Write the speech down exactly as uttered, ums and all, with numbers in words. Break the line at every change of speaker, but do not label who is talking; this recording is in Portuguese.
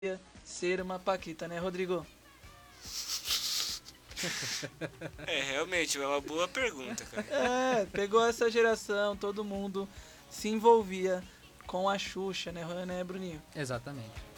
ser uma paquita, né, Rodrigo?
É, realmente, é uma boa pergunta, cara.
É, pegou essa geração, todo mundo se envolvia com a Xuxa, né, né, Bruninho?
Exatamente.